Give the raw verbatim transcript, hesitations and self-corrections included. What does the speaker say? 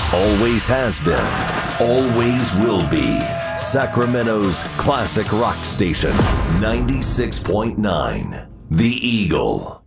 Always has been, always will be. Sacramento's classic rock station, ninety-six point nine, The Eagle.